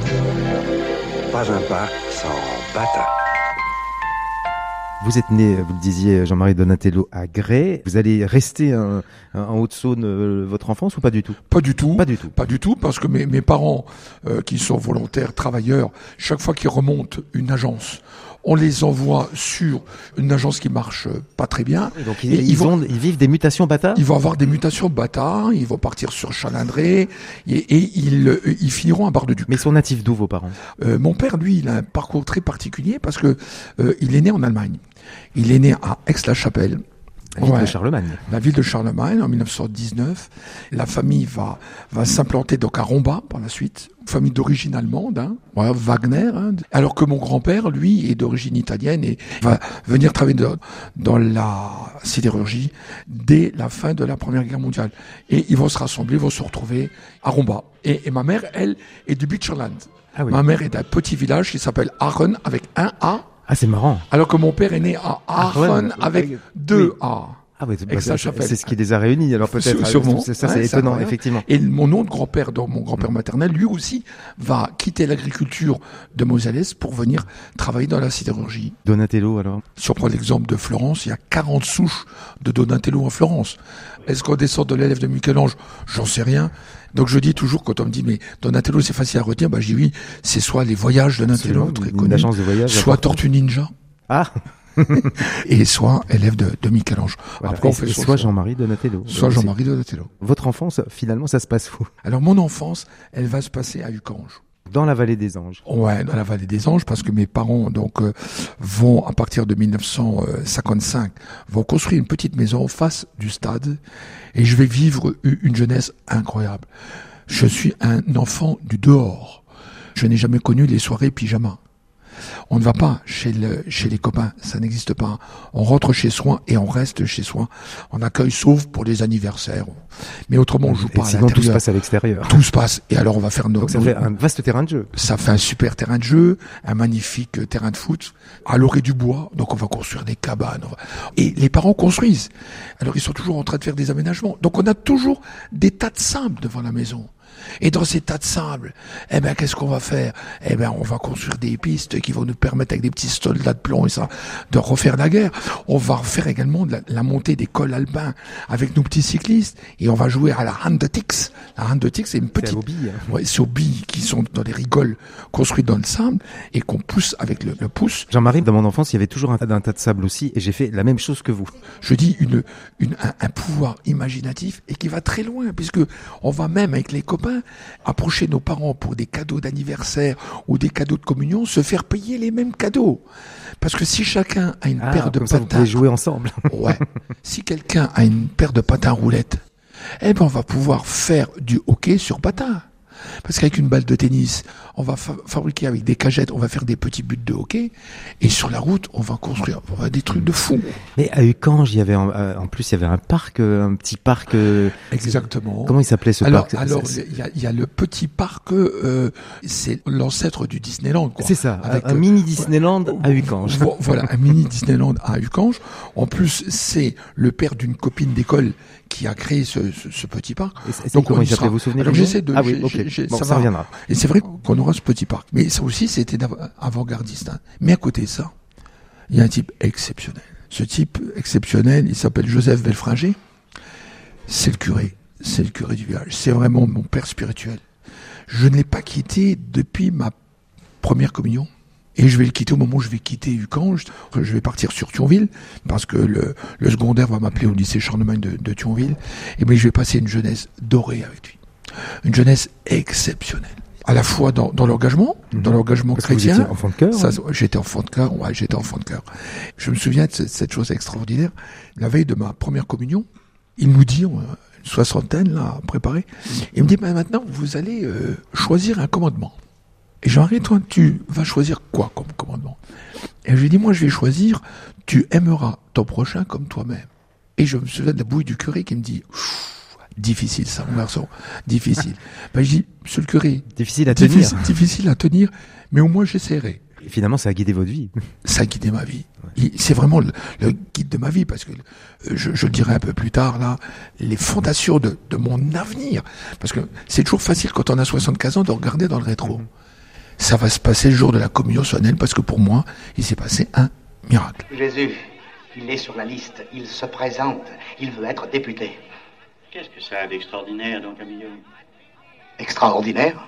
Pas un parc sans Bata. Vous êtes né, vous le disiez, Jean-Marie Donatello, à Grès. Vous allez rester en Haute-Saône votre enfance ou pas du tout ? Pas du tout. Pas du tout. Pas du tout, parce que mes parents, qui sont volontaires, travailleurs, chaque fois qu'ils remontent une agence, on les envoie sur une agence qui marche pas très bien. Et donc ils vivent des mutations Bata ? Ils vont avoir des mutations Bata, ils vont partir sur Chalindré et ils finiront à Bar-le-Duc. Mais ils sont natifs d'où, vos parents ? Mon père, lui, il a un parcours très particulier parce que il est né en Allemagne. Il est né à Aix-la-Chapelle. La ville de Charlemagne. La ville de Charlemagne, en 1919. La famille va s'implanter donc à Rombas par la suite. Famille d'origine allemande, voilà, Wagner. Alors que mon grand-père, lui, est d'origine italienne et va venir travailler dans la sidérurgie dès la fin de la Première Guerre mondiale. Et ils vont se rassembler, ils vont se retrouver à Rombas. Et ma mère, elle, est du Beachland. Ah oui. Ma mère est d'un petit village qui s'appelle Aachen avec un A. Ah, c'est marrant. Alors que mon père est né à Aachen avec deux A. Ah oui, c'est ce qui les a réunis, alors peut-être. Sûrement. C'est étonnant, effectivement. Et mon autre grand-père, mon grand-père maternel, lui aussi, va quitter l'agriculture de Moselles pour venir travailler dans la sidérurgie. Donatello, alors ? Si on prend l'exemple de Florence, il y a 40 souches de Donatello en Florence. Est-ce qu'on descend de l'élève de Michel-Ange ? J'en sais rien. Donc je dis toujours, quand on me dit, mais Donatello, c'est facile à retenir, je dis oui, c'est soit les voyages de Donatello, très connus, une agence de voyage, soit Tortue Ninja. Ah et soit élève de Michel-Ange. Voilà. Après, soit Jean-Marie Donatello. Soit Jean-Marie Donatello. Votre enfance, finalement, ça se passe où ? Alors mon enfance, elle va se passer à Ucange. Dans la vallée des Anges. Ouais, dans la vallée des Anges, parce que mes parents vont, à partir de 1955, vont construire une petite maison en face du stade, et je vais vivre une jeunesse incroyable. Je suis un enfant du dehors. Je n'ai jamais connu les soirées pyjama. On ne va pas chez les copains, ça n'existe pas. On rentre chez soi et on reste chez soi. On accueille sauf pour les anniversaires. Mais autrement, on joue pas à l'intérieur. Sinon, tout se passe à l'extérieur. Tout se passe. Et alors, on va faire Donc ça fait un vaste terrain de jeu. Ça fait un super terrain de jeu, un magnifique terrain de foot, à l'orée du bois. Donc, on va construire des cabanes. Et les parents construisent. Alors, ils sont toujours en train de faire des aménagements. Donc, on a toujours des tas de sable devant la maison. Et dans ces tas de sable, qu'est-ce qu'on va faire ? On va construire des pistes qui vont nous permettre, avec des petits soldats de plomb et ça, de refaire la guerre. On va refaire également de la montée des cols alpins avec nos petits cyclistes et on va jouer à la Handetix. La Handetix, c'est une petite... C'est aux billes. Ouais, c'est aux billes qui sont dans des rigoles construites dans le sable et qu'on pousse avec le pouce. Jean-Marie, dans mon enfance, il y avait toujours un tas de sable aussi et j'ai fait la même chose que vous. Je dis un pouvoir imaginatif et qui va très loin puisque on va même avec les copains approcher nos parents pour des cadeaux d'anniversaire ou des cadeaux de communion, se faire payer les mêmes cadeaux. Parce que si chacun a une paire de patins... Vous pouvez jouer ensemble. Ouais. Si quelqu'un a une paire de patins roulettes, on va pouvoir faire du hockey sur patins. Parce qu'avec une balle de tennis, on va fabriquer avec des cagettes, on va faire des petits buts de hockey, et sur la route, on va construire des trucs de fou. Mais à Ucange, il y avait en plus il y avait un parc, un petit parc. Exactement. Comment il s'appelait ce parc ? Alors il y a le petit parc, c'est l'ancêtre du Disneyland, quoi. C'est ça, un mini Disneyland à Ucange. Voilà, un mini Disneyland à Ucange. En plus, c'est le père d'une copine d'école qui a créé ce petit parc. Donc comment il s'appelait, vous vous souvenez ? Alors j'essaie de... Ah oui, ok. Bon, ça reviendra. Et c'est vrai qu'on aura ce petit parc. Mais ça aussi, c'était avant-gardiste. Mais à côté de ça, il y a un type exceptionnel. Ce type exceptionnel, il s'appelle Joseph Belfringer. C'est le curé du village. C'est vraiment mon père spirituel. Je ne l'ai pas quitté depuis ma première communion. Et je vais le quitter au moment où je vais quitter Ucange. Je vais partir sur Thionville, parce que le secondaire va m'appeler au lycée Charlemagne de Thionville. Et bien, je vais passer une jeunesse dorée avec lui. Une jeunesse exceptionnelle. À la fois dans l'engagement, parce chrétien. Que vous étiez enfant de cœur. J'étais enfant de cœur, j'étais enfant de cœur. Je me souviens de cette chose extraordinaire. La veille de ma première communion, il nous dit, une soixantaine, là, préparée, il me dit, maintenant, vous allez choisir un commandement. Et Jean-Marie, toi, tu vas choisir quoi comme commandement ? Et je lui dis, moi, je vais choisir, tu aimeras ton prochain comme toi-même. Et je me souviens de la bouille du curé qui me dit, difficile ça, mon garçon, difficile. Je dis, monsieur le curé, difficile à tenir. Difficile à tenir, mais au moins j'essaierai. Et finalement, ça a guidé votre vie. Ça a guidé ma vie. Ouais. C'est vraiment le guide de ma vie, parce que je le dirai un peu plus tard, là, les fondations de mon avenir. Parce que c'est toujours facile quand on a 75 ans de regarder dans le rétro. ça va se passer le jour de la communion solennelle, parce que pour moi, il s'est passé un miracle. Jésus, il est sur la liste, il se présente, il veut être député. Qu'est-ce que ça a d'extraordinaire, don Camillo? Extraordinaire?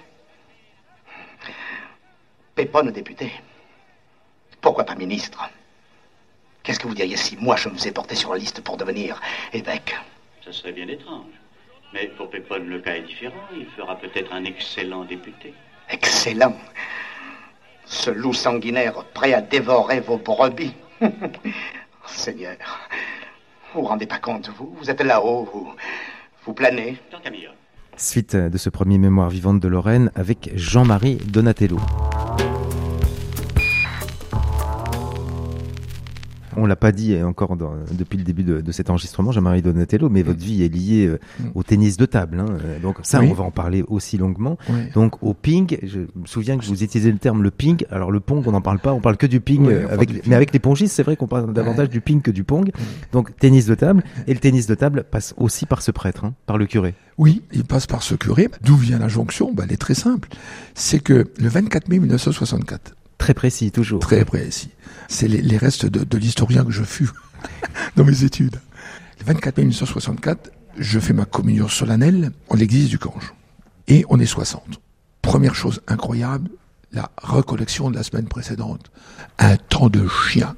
Péponne député. Pourquoi pas ministre? Qu'est-ce que vous diriez si moi je me faisais porter sur la liste pour devenir évêque? Ça serait bien étrange. Mais pour Péponne, le cas est différent. Il fera peut-être un excellent député. Excellent. Ce loup sanguinaire prêt à dévorer vos brebis. Seigneur, vous vous rendez pas compte, vous êtes là-haut, vous planez. Don Camillo. Suite de ce premier Mémoire vivante de Lorraine avec Jean-Marie Donatello. On l'a pas dit encore depuis le début de cet enregistrement, Jean-Marie Donatello, mais votre vie est liée au tennis de table. Hein. Donc ça, oui. On va en parler aussi longuement. Oui. Donc au ping, je me souviens que vous utilisez le terme le ping. Alors le pong, on n'en parle pas, on parle que du ping. Oui, Mais avec les pongistes, c'est vrai qu'on parle davantage du ping que du pong. Donc tennis de table. Et le tennis de table passe aussi par ce prêtre, par le curé. Oui, il passe par ce curé. D'où vient la jonction? Elle est très simple. C'est que le 24 mai 1964, très précis, toujours. très précis. C'est les restes de l'historien que je fus dans mes études. Le 24 mai 1964, je fais ma communion solennelle en l'église du Cange. Et on est 60. Première chose incroyable, la recollection de la semaine précédente. Un temps de chien.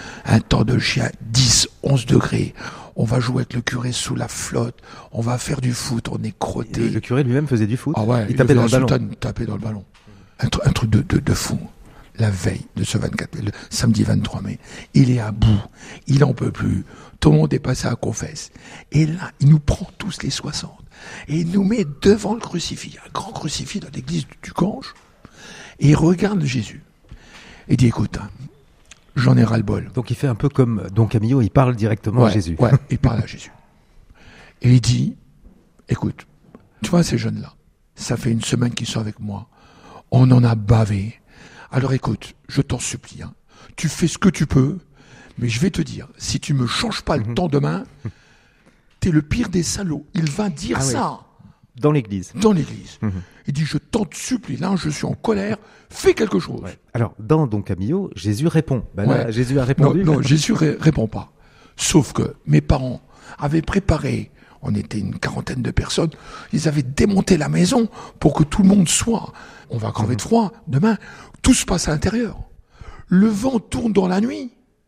10, 11 degrés. On va jouer avec le curé sous la flotte. On va faire du foot, on est crotté. Le curé lui-même faisait du foot. Ah ouais, il tapait dans le ballon. Tapait dans le ballon. Un truc de fou. La veille de ce 24 mai, le samedi 23 mai, il est à bout, il en peut plus, tout le monde est passé à confesse. Et là, il nous prend tous les 60 et il nous met devant le crucifix, un grand crucifix dans l'église du Cange, et il regarde Jésus. Et il dit, écoute, j'en ai ras-le-bol. Donc il fait un peu comme Don Camillo, il parle directement à Jésus. Ouais, il parle à Jésus. Et il dit, écoute, tu vois ces jeunes-là, ça fait une semaine qu'ils sont avec moi, on en a bavé. Alors écoute, je t'en supplie, tu fais ce que tu peux, mais je vais te dire, si tu me changes pas le temps demain, t'es le pire des salauds. Il va dire ça. Dans l'église. Dans l'église. Il dit, je t'en supplie, là je suis en colère, fais quelque chose. Ouais. Alors, dans Don Camillo, Jésus répond. Là, Jésus a répondu. Non, Jésus répond pas. Sauf que mes parents avaient préparé, on était une quarantaine de personnes, ils avaient démonté la maison pour que tout le monde soit. On va crever de froid demain. Tout se passe à l'intérieur. Le vent tourne dans la nuit.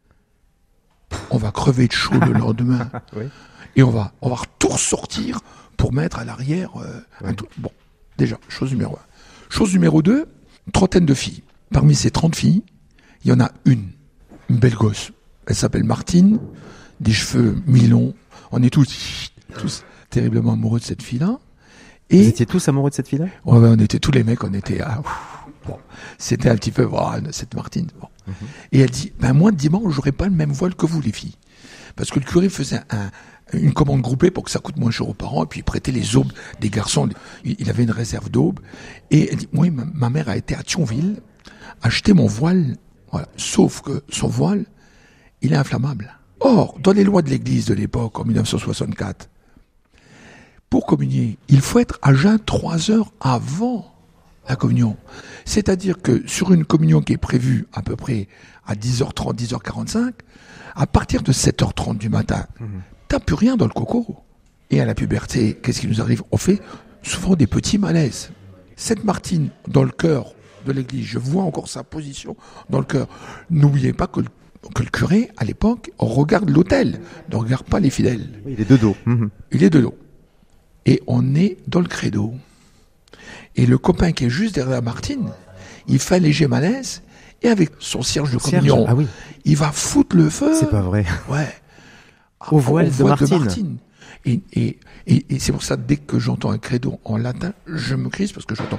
On va crever de chaud le lendemain. Oui. Et on va tout ressortir pour mettre à l'arrière un truc. Bon, déjà, chose numéro 1. Chose numéro 2, une trentaine de filles. Parmi ces 30 filles, il y en a une belle gosse. Elle s'appelle Martine, des cheveux mi-longs. On est tous terriblement amoureux de cette fille-là. Et vous étiez tous amoureux de cette fille-là? Ouais, on était tous les mecs, on était bon, c'était un petit peu cette Martine. Bon. Et elle dit, moi dimanche, j'aurai pas le même voile que vous les filles, parce que le curé faisait une commande groupée pour que ça coûte moins cher aux parents, et puis il prêtait les aubes des garçons. Il avait une réserve d'aubes. Et elle dit, moi, ma mère a été à Thionville acheter mon voile. Voilà. Sauf que son voile, il est inflammable. Or, dans les lois de l'église de l'époque, en 1964, pour communier, il faut être à jeun 3 heures avant la communion. C'est-à-dire que sur une communion qui est prévue à peu près à 10h30, 10h45, à partir de 7h30 du matin, t'as plus rien dans le coco. Et à la puberté, qu'est-ce qui nous arrive? On fait souvent des petits malaises. Cette Martine, dans le cœur de l'église, je vois encore sa position dans le cœur. N'oubliez pas que le curé, à l'époque, on regarde l'autel, ne regarde pas les fidèles. Oui, il est de dos. Il est de dos. Et on est dans le credo. Et le copain qui est juste derrière Martine, il fait un léger malaise, et avec son cierge de communion, il va foutre le feu. C'est pas vrai. Ouais. Au voile de Martine. Et c'est pour ça, dès que j'entends un credo en latin, je me crise parce que j'entends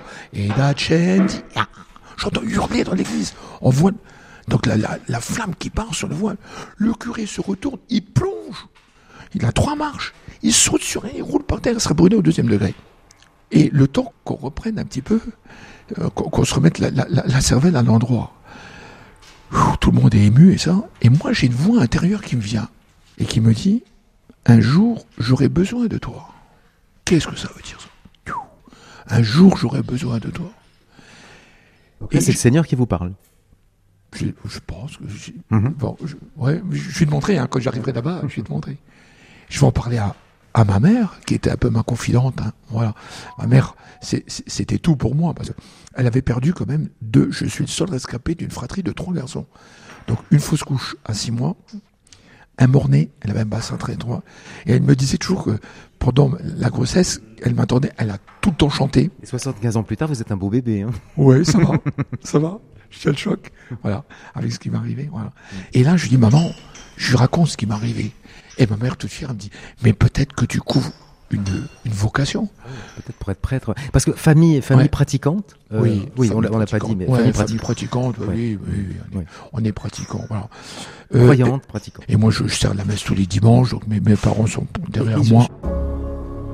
j'entends hurler dans l'église. On voit donc la flamme qui part sur le voile. Le curé se retourne, il plonge. Il a 3 marches. Il saute sur elle, il roule par terre, il sera brûlé au 2e degré. Et le temps qu'on reprenne un petit peu, qu'on se remette la cervelle à l'endroit. Tout le monde est ému et ça. Et moi, j'ai une voix intérieure qui me vient et qui me dit, un jour, j'aurai besoin de toi. Qu'est-ce que ça veut dire ça? Un jour, j'aurai besoin de toi. Donc là, c'est le Seigneur qui vous parle. Je pense que... Bon, je vais te montrer, hein, quand j'arriverai là-bas, je vais te montrer. Je vais en parler à ma mère, qui était un peu ma confidente. Hein, voilà. Ma mère, c'était tout pour moi, parce qu'elle avait perdu quand même je suis le seul rescapé d'une fratrie de 3 garçons. Donc une fausse couche à 6 mois, un mort-né, elle avait un bassin très étroit. Et elle me disait toujours que pendant la grossesse, elle m'attendait, elle a tout le temps chanté. Et 75 ans plus tard, vous êtes un beau bébé. Hein. Ouais, ça va, ça va. Je suis le choc, voilà, avec ce qui m'est arrivé, voilà. Et là, je lui dis, maman, je lui raconte ce qui m'est arrivé. Et ma mère, toute fière, elle me dit, mais peut-être que tu couvres une vocation. Peut-être pour être prêtre. Parce que famille pratiquante. Oui, on l'a pas dit, mais famille pratiquante, oui. On est pratiquant, voilà. Croyante, pratiquante. Et moi, je sers la messe tous les dimanches, donc mes parents sont derrière moi.